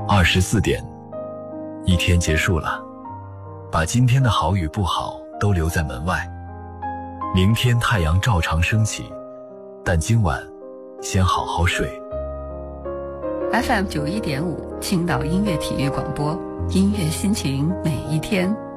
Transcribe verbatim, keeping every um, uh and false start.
二十四点，一天结束了，把今天的好与不好都留在门外。明天太阳照常升起，但今晚先好好睡。 F M 九一点五青岛音乐体育广播，音乐心情每一天。